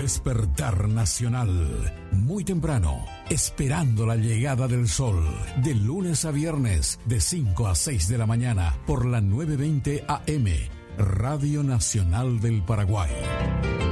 despertar nacional. Muy temprano, esperando la llegada del sol. De lunes a viernes, de 5 a 6 de la mañana, por la 920 AM. Radio Nacional del Paraguay.